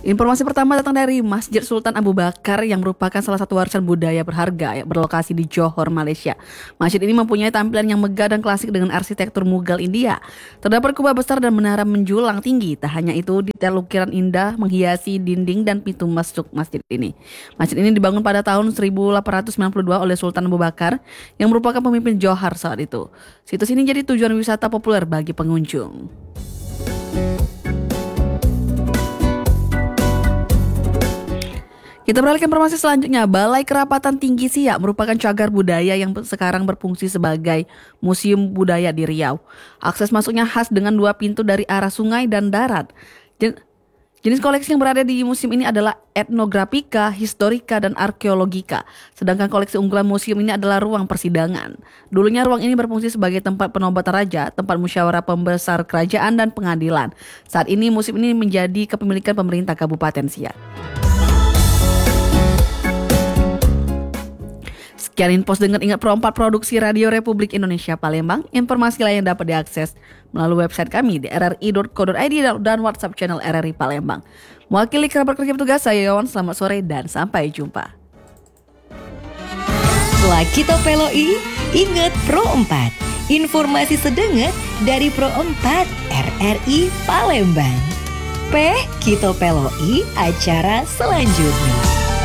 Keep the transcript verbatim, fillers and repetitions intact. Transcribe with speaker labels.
Speaker 1: Informasi pertama datang dari Masjid Sultan Abu Bakar yang merupakan salah satu warisan budaya berharga yang berlokasi di Johor, Malaysia. Masjid ini mempunyai tampilan yang megah dan klasik dengan arsitektur Mughal India. Terdapat kubah besar dan menara menjulang tinggi. Tak hanya itu, detail ukiran indah menghiasi dinding dan pintu masuk masjid ini. Masjid ini dibangun pada tahun seribu delapan ratus sembilan puluh dua oleh Sultan Abu Bakar yang merupakan pemimpin Johor saat itu. Situs ini jadi tujuan wisata populer bagi pengunjung. Kita beralih ke informasi selanjutnya. Balai Kerapatan Tinggi Siak merupakan cagar budaya yang sekarang berfungsi sebagai museum budaya di Riau. Akses masuknya khas dengan dua pintu dari arah sungai dan darat. Jenis koleksi yang berada di museum ini adalah etnografika, historika, dan arkeologika. Sedangkan koleksi unggulan museum ini adalah ruang persidangan. Dulunya ruang ini berfungsi sebagai tempat penobatan raja, tempat musyawarah pembesar kerajaan, dan pengadilan. Saat ini museum ini menjadi kepemilikan pemerintah Kabupaten Siak. Sekian info dengan Ingat Pro empat Produksi Radio Republik Indonesia Palembang. Informasi lain dapat diakses melalui website kami di r r i dot co dot i d dan WhatsApp channel R R I Palembang. Mewakili kerabat kerja petugas, saya Yawan. Selamat sore dan sampai jumpa.
Speaker 2: Setelah kita peloi, Ingat Pro empat. Informasi sedenget dari Pro empat R R I Palembang. P, kita peloi acara selanjutnya.